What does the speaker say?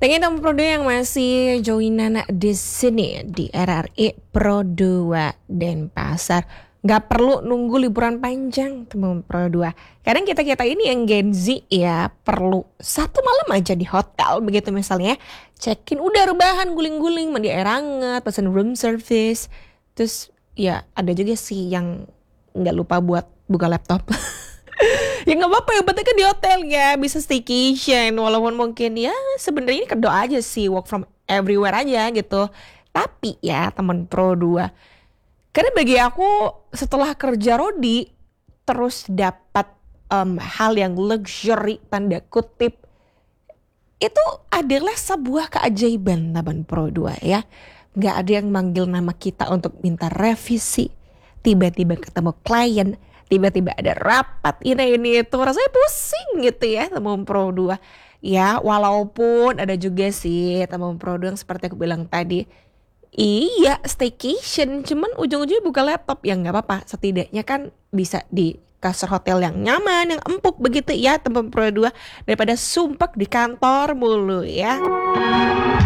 Thank you teman Pro 2 yang masih joinan di sini di RRI Pro 2 Denpasar. Gak perlu nunggu liburan panjang teman Pro 2. Kadang kita ini yang Gen Z ya perlu 1 malam aja di hotel begitu misalnya. Check-in udah rebahan guling-guling, mandi air hangat, pesen room service. Terus ya ada juga sih yang gak lupa buat buka laptop. Ya nggak apa-apa, yang penting kan di hotel ya bisa staycation, walaupun mungkin ya sebenarnya ini kedok aja sih, work from everywhere aja gitu. Tapi ya teman Pro 2, karena bagi aku setelah kerja Rodi terus dapat hal yang luxury tanda kutip itu adalah sebuah keajaiban teman Pro 2 ya. Nggak ada yang manggil nama kita untuk minta revisi, tiba-tiba ketemu klien, tiba-tiba ada rapat ini itu, rasanya pusing gitu ya teman Pro 2. Ya walaupun ada juga sih teman Pro 2 yang seperti aku bilang tadi, iya staycation cuman ujung-ujungnya buka laptop, ya nggak apa-apa, setidaknya kan bisa di kasur hotel yang nyaman, yang empuk begitu ya teman Pro 2, daripada sumpek di kantor mulu ya.